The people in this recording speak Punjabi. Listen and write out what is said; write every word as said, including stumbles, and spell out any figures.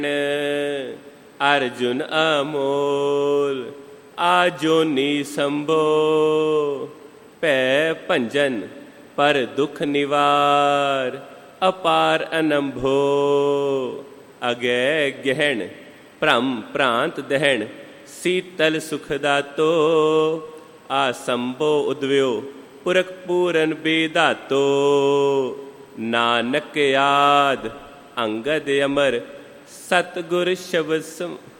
ਅਰਜੁਨ ਅਮੋਲ ਆਜੋਨੀ ਸੰਭੋ ਭੈ ਭੰਜਨ ਪਰ ਦੁਖ ਨਿਵਾਰ ਅਪਾਰ ਅਨੰਭੋ ਅਗੈ ਗਹਿਣ ਭ੍ਰਮ ਭ੍ਰਾਂਤ ਦਹਿਣ ਸੀਤਲ ਸੁਖ ਦਾਤੋ ਆਸੰਭੋ ਉਦਵਿਓ ਪੁਰਖ ਪੂਰਨ ਬੇਦਾਤੋ ਨਾਨਕ ਆਦ ਅੰਗਦ ਅਮਰ ਸਤਿਗੁਰ ਸ਼ਬਦ